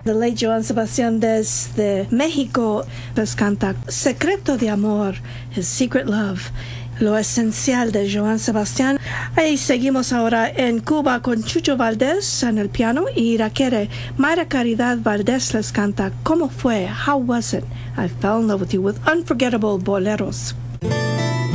de ley Joan Sebastián desde México nos canta Secreto de Amor, His Secret Love, lo esencial de Joan Sebastián. Ahí seguimos ahora en Cuba con Chucho Valdés en el piano y Mayra Caridad Valdés les canta ¿Cómo fue? How was it? I fell in love with you with unforgettable boleros.